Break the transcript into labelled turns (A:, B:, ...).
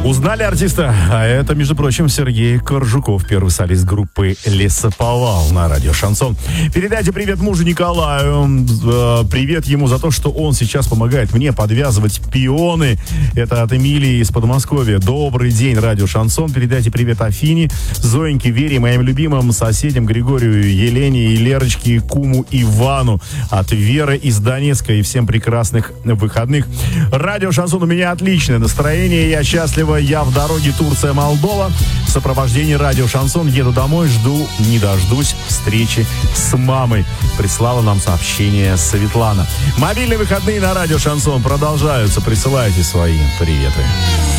A: Узнали артиста? А это, между прочим, Сергей Коржуков, первый солист группы «Лесоповал» на радио «Шансон». Передайте привет мужу Николаю. Привет ему за то, что он сейчас помогает мне подвязывать пионы. Это от Эмилии из Подмосковья. Добрый день, радио «Шансон». Передайте привет Афине, Зоеньке, Вере, моим любимым соседям Григорию, Елене и Лерочке, и куму Ивану. От Веры из Донецка. И всем прекрасных выходных. Радио «Шансон» у меня отличное настроение. Я счастлива. Я в дороге Турция-Молдова. В сопровождении радио «Шансон» еду домой. Жду, не дождусь встречи с мамой. Прислала нам сообщение Светлана. Мобильные выходные на радио «Шансон» продолжаются. Присылайте свои приветы.